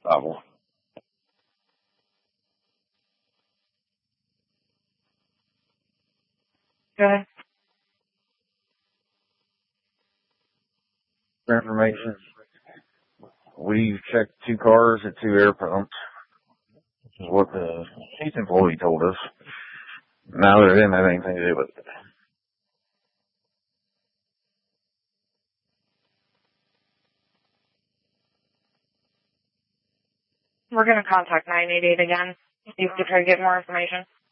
Bravo. Go ahead. For information, we've checked 2 cars at 2 air pumps, which is what the chief employee told us. Now they didn't have anything to do with it. We're going to contact 988 again. See if we try to get more information.